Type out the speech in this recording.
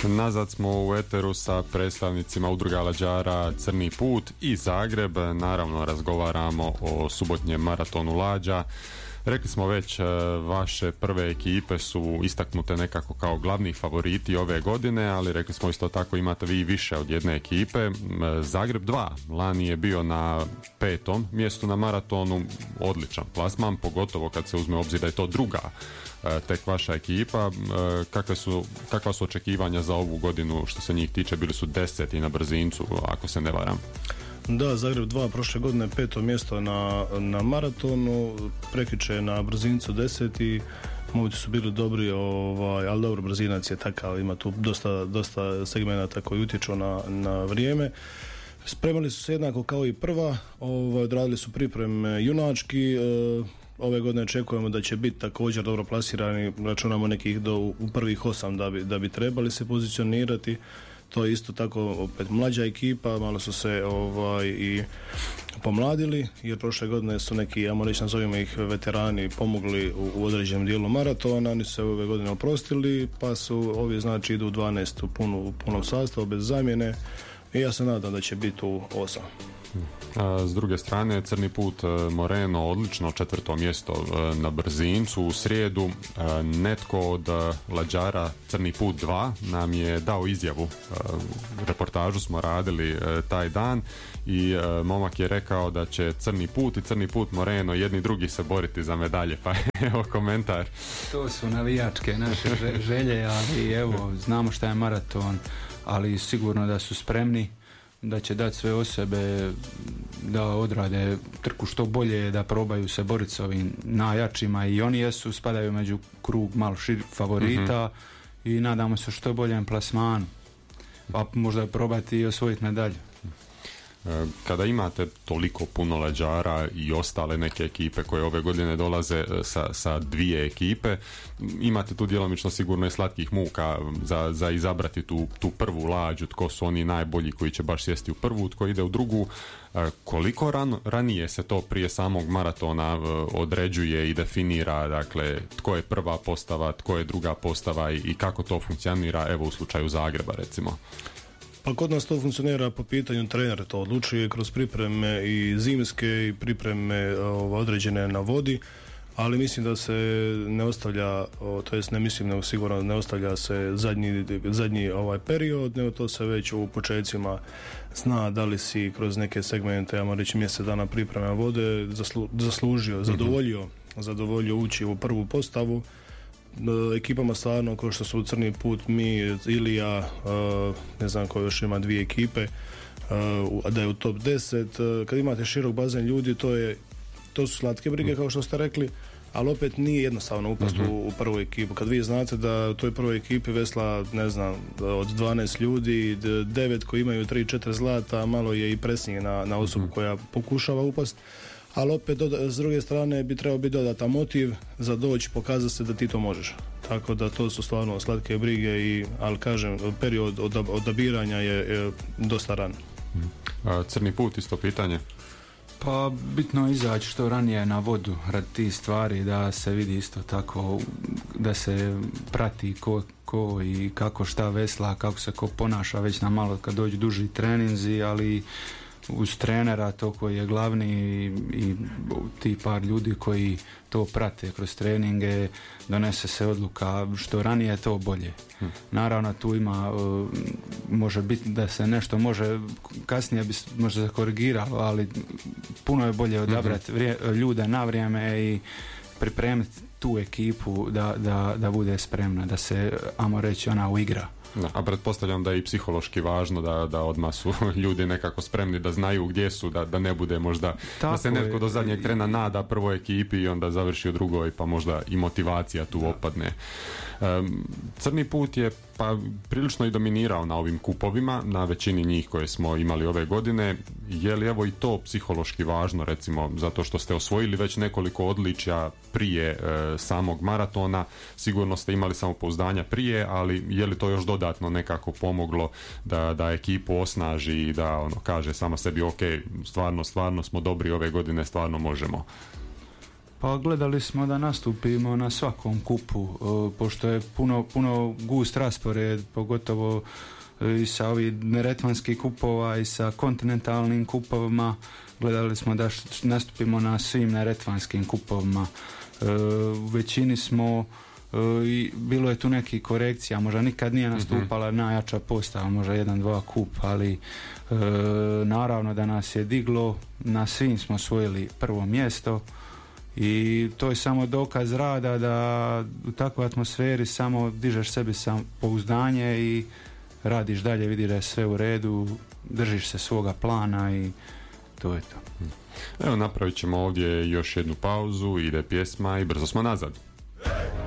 Nazad smo u eteru sa predstavnicima udruga lađara Crni put i Zagreb. Naravno razgovaramo o subotnjem maratonu lađa. Rekli smo već, vaše prve ekipe su istaknute nekako kao glavni favoriti ove godine, ali rekli smo isto tako imate vi više od jedne ekipe. Zagreb 2 lani je bio na 5. mjestu na maratonu, odličan plasman, pogotovo kad se uzme u obzir da je to druga tek vaša ekipa. Kakva su očekivanja za ovu godinu što se njih tiče? Bili su 10. na brzincu, ako se ne varam. Da, Zagreb 2 prošle godine 5. mjesto na maratonu, prekjuče na brzincu 10. Momci su bili dobri, ali dobro, brzinac je takav, ima tu dosta segmenata koji utječu na vrijeme. Spremali su se jednako kao i prva, odradili su pripreme junački. Ove godine očekujemo da će biti također dobro plasirani, računamo nekih u prvih 8 da bi trebali se pozicionirati. To je isto tako opet mlađa ekipa, malo su se i pomladili, jer prošle godine su neki, ja moram reći, nazovimo ih veterani, pomogli u određenom dijelu maratona. Oni su se ove godine oprostili, pa su ovi znači idu u 12 u punom sastavu bez zamjene i ja se nadam da će biti u 8. S druge strane, Crni put Moreno odlično 4. mjesto na brzincu. U srijedu netko od lađara Crni put 2 nam je dao izjavu. Reportažu smo radili taj dan i momak je rekao da će Crni put i Crni put Moreno jedni drugi se boriti za medalje, pa evo komentar. To su navijačke naše želje, ali evo, znamo šta je maraton, ali sigurno da su spremni, da će dati sve od sebe, da odrade trku što bolje, da probaju se boriti s ovim najjačima, i oni spadaju među krug malo širi favorita i nadamo se što boljem plasmanu, pa možda probati i osvojiti medalju. Kada imate toliko puno lađara i ostale neke ekipe koje ove godine dolaze sa dvije ekipe, imate tu djelomično sigurno i slatkih muka za izabrati tu prvu lađu, tko su oni najbolji koji će baš sjesti u prvu, tko ide u drugu. Koliko ranije se to prije samog maratona određuje i definira, dakle, tko je prva postava, tko je druga postava i kako to funkcionira, evo u slučaju Zagreba recimo? Pa kod nas to funkcionira po pitanju trenera, to odlučuje kroz pripreme i zimske i pripreme određene na vodi, ali mislim da se ne ostavlja, to jest ne mislim, nego sigurno ne ostavlja se zadnji period, nego to se već u početcima zna da li si kroz neke segmente, ja moram reći mjesec dana pripreme vode zaslužio, zadovoljio ući u prvu postavu. Ekipama stvarno, kao što su Crni put, mi, Ilija, ne znam ko još ima dvije ekipe, da je u top 10. Kad imate širok bazen ljudi, to su slatke brige, kao što ste rekli, ali opet nije jednostavno upast u prvu ekipu. Kad vi znate da u toj prvoj ekipi vesla, ne znam, od 12 ljudi, 9 koji imaju 3-4 zlata, malo je i presnije na osobu koja pokušava upast. Ali opet s druge strane bi trebao biti dodatan motiv za doći, pokazati se da ti to možeš. Tako da to su stvarno slatke brige, ali kažem, period odabiranja je dosta ran. Crni put, isto pitanje? Pa bitno je izaći što ranije na vodu radi tih stvari, da se vidi isto tako, da se prati ko i kako šta vesla, kako se ko ponaša već na malo kad dođu duži treninzi, ali uz trenera to koji je glavni i ti par ljudi koji to prate kroz treninge, donese se odluka što ranije to bolje. Naravno tu ima, može biti da se nešto može kasnije bi možda se korigiralo, ali puno je bolje odabrati ljude na vrijeme i pripremiti tu ekipu da bude spremna, da se, ajmo reći, ona uigra. A pretpostavljam da je i psihološki važno da odmah su ljudi nekako spremni, da znaju gdje su, da ne bude možda tako, da se netko do zadnjeg trena nada prvoj ekipi i onda završi u drugoj, pa možda i motivacija tu opadne. Crni put je pa prilično i dominirao na ovim kupovima, na većini njih koje smo imali ove godine. Je li evo i to psihološki važno, recimo, zato što ste osvojili već nekoliko odličja prije samog maratona, sigurno ste imali samopouzdanja prije, ali je li to još dodatno nekako pomoglo da ekipu osnaži i da kaže sama sebi ok, stvarno smo dobri ove godine, stvarno možemo? Pa gledali smo da nastupimo na svakom kupu, pošto je puno gust raspored, pogotovo i sa ovih neretvanskih kupova i sa kontinentalnim kupovima. Gledali smo da nastupimo na svim neretvanskim kupovima. U većini smo i bilo je tu nekih korekcija, možda nikad nije nastupala najjača postava, možda 1-2 kup, ali naravno da nas je diglo, na svim smo osvojili prvo mjesto i to je samo dokaz rada da u takvoj atmosferi samo dižeš sebi pouzdanje i radiš dalje, vidiš da je sve u redu, držiš se svoga plana i to je to. Evo, napravit ćemo ovdje još jednu pauzu, ide pjesma i brzo smo nazad.